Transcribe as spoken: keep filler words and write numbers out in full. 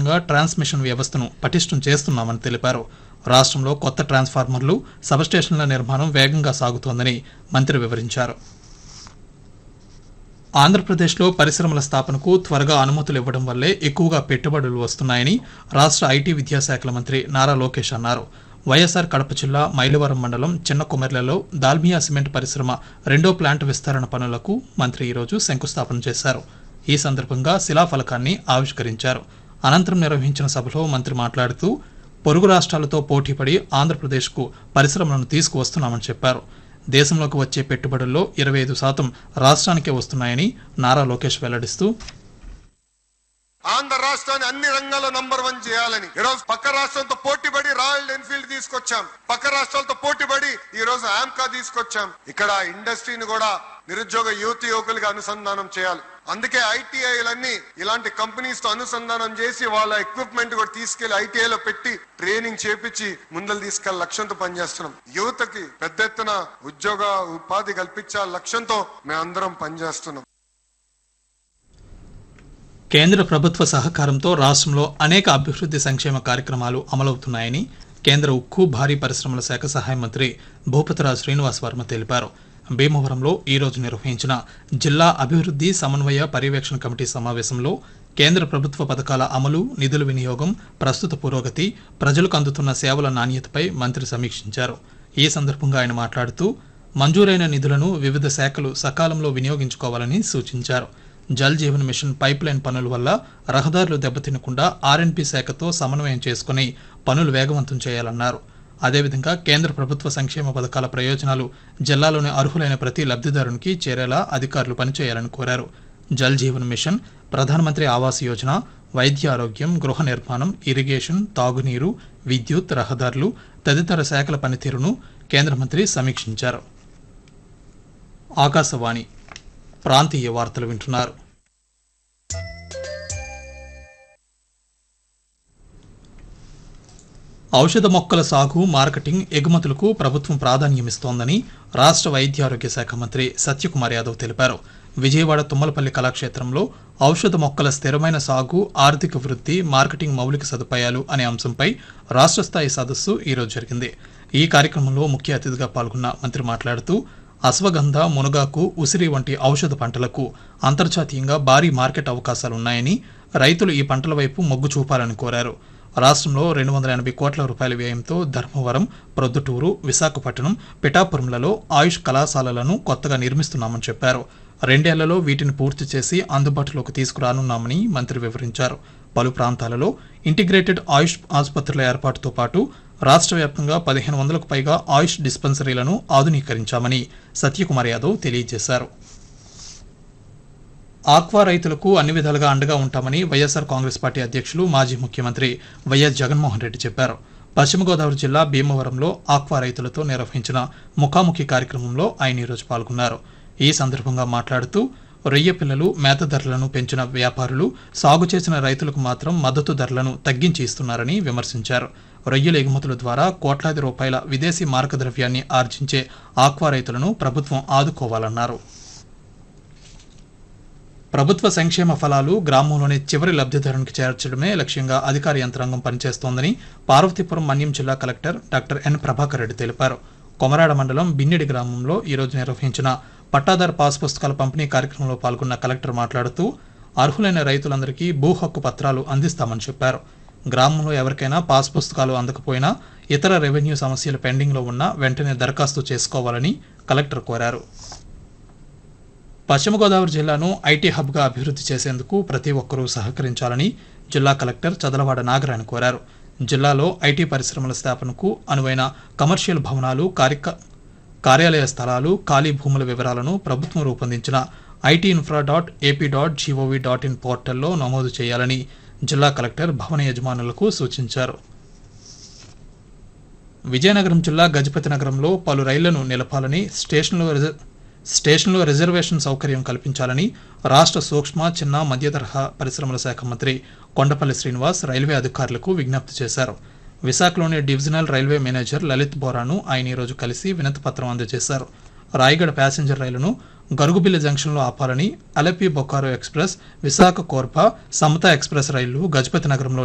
భాగంగా ట్రాన్స్మిషన్ వ్యవస్థను పటిష్టం చేస్తున్నామని తెలిపారు. రాష్ట్రంలో కొత్త ట్రాన్స్ఫార్మర్లు, సబ్స్టేషన్ల నిర్మాణం వేగంగా సాగుతోందని మంత్రి వివరించారు. ఆంధ్రప్రదేశ్లో పరిశ్రమల స్థాపనకు త్వరగా అనుమతులు ఇవ్వడం వల్లే ఎక్కువగా పెట్టుబడులు వస్తున్నాయని రాష్ట్ర ఐటీ విద్యాశాఖల మంత్రి నారా లోకేష్ అన్నారు. వైఎస్ఆర్ కడప జిల్లా మైలవరం మండలం చిన్న కొమెర్లలో దాల్మియా సిమెంట్ పరిశ్రమ రెండో ప్లాంట్ విస్తరణ పనులకు మంత్రి ఈరోజు శంకుస్థాపన చేశారు. ఈ సందర్భంగా శిలాఫలకాన్ని ఆవిష్కరించారు. అనంతరం నిర్వహించిన సభలో మంత్రి మాట్లాడుతూ పొరుగు రాష్ట్రాలతో పోటీపడి ఆంధ్రప్రదేశ్కు పరిశ్రమలను తీసుకువస్తున్నామని చెప్పారు. దేశంలోకి వచ్చే పెట్టుబడుల్లో ఇరవై ఐదు శాతం రాష్ట్రానికే వస్తున్నాయని నారా లోకేష్ వెల్లడిస్తూ ఆంధ్ర రాష్ట్రాన్ని అన్ని రంగాల్లో నంబర్ వన్ చేయాలని ఈ రోజు పక్క రాష్ట్రంతో పోటీపడి రాయల్ ఎన్ఫీల్డ్ తీసుకొచ్చాం. పక్క రాష్ట్రాలతో పోటీపడి ఈ రోజు ఆమ్కా తీసుకొచ్చాం. ఇక్కడ ఇండస్ట్రీని కూడా నిరుద్యోగ యువతి యువకులుగా అనుసంధానం చేయాలి. అందుకే ఐటీఐలన్నీ ఇలాంటి కంపెనీస్ తో అనుసంధానం చేసి వాళ్ళ ఎక్విప్మెంట్ కూడా తీసుకెళ్లి ఐటీఐలో పెట్టి ట్రైనింగ్ చేపించి ముందలు తీసుకెళ్లి లక్ష్యంతో పనిచేస్తున్నాం. యువతకి పెద్ద ఎత్తున ఉద్యోగ ఉపాధి కల్పించాల లక్ష్యంతో మేమందరం పనిచేస్తున్నాం. కేంద్ర ప్రభుత్వ సహకారంతో రాష్ట్రంలో అనేక అభివృద్ధి సంక్షేమ కార్యక్రమాలు అమలవుతున్నాయని కేంద్ర ఉక్కు భారీ పరిశ్రమల శాఖ సహాయ మంత్రి భూపతిరాజు శ్రీనివాస్ వర్మ తెలిపారు. భీమవరంలో ఈరోజు నిర్వహించిన జిల్లా అభివృద్ధి సమన్వయ పర్యవేక్షణ కమిటీ సమావేశంలో కేంద్ర ప్రభుత్వ పథకాల అమలు, నిధుల వినియోగం, ప్రస్తుత పురోగతి, ప్రజలకు అందుతున్న సేవల నాణ్యతపై మంత్రి సమీక్షించారు. ఈ సందర్భంగా ఆయన మాట్లాడుతూ మంజూరైన నిధులను వివిధ శాఖలు సకాలంలో వినియోగించుకోవాలని సూచించారు. Jal Jeevan machine pipe line పనుల వల్ల రహదారులు దెబ్బతినకుండా ఆర్ఎన్పి శాఖతో సమన్వయం చేసుకుని పనులు వేగవంతం చేయాలన్నారు. అదేవిధంగా కేంద్ర ప్రభుత్వ సంక్షేమ పథకాల ప్రయోజనాలు జిల్లాలోని అర్హులైన ప్రతి లబ్ధిదారునికి చేరేలా అధికారులు పనిచేయాలని కోరారు. జల్ జీవన్ మిషన్, ప్రధానమంత్రి ఆవాస్ యోజన, వైద్య ఆరోగ్యం, గృహ నిర్మాణం, ఇరిగేషన్, తాగునీరు, విద్యుత్, రహదారులు తదితర శాఖల పనితీరును కేంద్ర మంత్రి సమీక్షించారు. ఆకాశవాణి ప్రాంతీయ వార్తలు వింటున్నారు. ఔషధ మొక్కల సాగు, మార్కెటింగ్, ఎగుమతులకు ప్రభుత్వం ప్రాధాన్యమిస్తోందని రాష్ట్ర వైద్య ఆరోగ్య శాఖ మంత్రి సత్యకుమార్ యాదవ్ తెలిపారు. విజయవాడ తుమ్మలపల్లి కళాక్షేత్రంలో ఔషధ మొక్కల స్థిరమైన సాగు, ఆర్థిక వృద్ధి, మార్కెటింగ్ మౌలిక సదుపాయాలు అనే అంశంపై రాష్ట్ర స్థాయి సదస్సు ఈరోజు జరిగింది. ఈ కార్యక్రమంలో ముఖ్య అతిథిగా పాల్గొన్న మంత్రి మాట్లాడుతూ అశ్వగంధ, మునగాకు, ఉసిరి వంటి ఔషధ పంటలకు అంతర్జాతీయంగా భారీ మార్కెట్ అవకాశాలున్నాయని, రైతులు ఈ పంటల వైపు మొగ్గు చూపాలని కోరారు. రాష్ట్రంలో రెండు వందల ఎనభై కోట్ల రూపాయల వ్యయంతో ధర్మవరం, ప్రొద్దుటూరు, విశాఖపట్నం, పిఠాపురంలలో ఆయుష్ కళాశాలలను కొత్తగా నిర్మిస్తున్నామని చెప్పారు. రెండేళ్లలో వీటిని పూర్తి చేసి అందుబాటులోకి తీసుకురానున్నామని మంత్రి వివరించారు. పలు ప్రాంతాలలో ఇంటిగ్రేటెడ్ ఆయుష్ ఆసుపత్రుల ఏర్పాటుతో పాటు రాష్ట్ర వ్యాప్తంగా పదిహేను వందలకు పైగా ఆయుష్ డిస్పెన్సరీలను ఆధునీకరించామని సత్యకుమార్ యాదవ్ తెలియజేశారు. ఆక్వా రైతులకు అన్ని విధాలుగా అండగా ఉంటామని వైఎస్ఆర్ కాంగ్రెస్ పార్టీ అధ్యక్షులు, మాజీ ముఖ్యమంత్రి వైఎస్ జగన్మోహన్ రెడ్డి చెప్పారు. పశ్చిమ గోదావరి జిల్లా భీమవరంలో ఆక్వా రైతులతో నిర్వహించిన ముఖాముఖి కార్యక్రమంలో ఆయన ఈరోజు పాల్గొన్నారు. ఈ సందర్భంగా మాట్లాడుతూ రొయ్య పిల్లలు, మేత ధరలను పెంచిన వ్యాపారులు సాగు చేసిన రైతులకు మాత్రం మద్దతు ధరలను తగ్గించి ఇస్తున్నారని విమర్శించారు. రొయ్యల ఎగుమతుల ద్వారా కోట్లాది రూపాయల విదేశీ మారక ద్రవ్యాన్ని ఆర్జించే ఆక్వా రైతులను ప్రభుత్వం ఆదుకోవాలన్నారు. ప్రభుత్వ సంక్షేమ ఫలాలు గ్రామంలోని చివరి లబ్ధిదారునికి చేర్చడమే లక్ష్యంగా అధికార యంత్రాంగం పనిచేస్తోందని పార్వతీపురం మన్యం జిల్లా collector doctor N Prabhakar Reddy తెలిపారు. కొమరాడ మండలం బిన్నిడి గ్రామంలో ఈరోజు నిర్వహించిన పట్టాదారు పాస్ పుస్తకాల పంపిణీ కార్యక్రమంలో పాల్గొన్న కలెక్టర్ మాట్లాడుతూ అర్హులైన రైతులందరికీ భూ హక్కు పత్రాలు అందిస్తామని చెప్పారు. గ్రామంలో ఎవరికైనా పాస్ పుస్తకాలు అందకపోయినా, ఇతర రెవెన్యూ సమస్యలు పెండింగ్లో ఉన్నా వెంటనే దరఖాస్తు చేసుకోవాలని కలెక్టర్ కోరారు. పశ్చిమ గోదావరి జిల్లాను ఐటీ హబ్గా అభివృద్ధి చేసేందుకు ప్రతి ఒక్కరూ సహకరించాలని జిల్లా కలెక్టర్ చదలవాడ నాగరాయణ కోరారు. జిల్లాలో ఐటీ పరిశ్రమల స్థాపనకు అనువైన కమర్షియల్ భవనాలు, కార్య కార్యాలయ స్థలాలు, ఖాళీ భూముల వివరాలను ప్రభుత్వం రూపొందించిన IT infra dot AP dot GOV dot in పోర్టల్లో నమోదు చేయాలని జిల్లా కలెక్టర్ భవన యజమానులకు సూచించారు. విజయనగరం జిల్లా గజపతి నగరంలో పలు రైళ్లను నిలపాలని, స్టేషన్లో స్టేషన్లో రిజర్వేషన్ సౌకర్యం కల్పించాలని రాష్ట్ర సూక్ష్మ, చిన్న, మధ్య తరహా పరిశ్రమల శాఖ మంత్రి కొండపల్లి శ్రీనివాస్ రైల్వే అధికారులకు విజ్ఞప్తి చేశారు. విశాఖలోని డివిజనల్ రైల్వే మేనేజర్ లలిత్ బోరాను ఆయన ఈరోజు కలిసి వినతిపత్రం అందజేశారు. రాయగడ ప్యాసింజర్ రైలును గరుగుబిల్లి జంక్షన్లో ఆపాలని, అలపి బొకారో ఎక్స్ప్రెస్, విశాఖ కోర్బా, సమతా ఎక్స్ప్రెస్ రైళ్లు గజపతి నగరంలో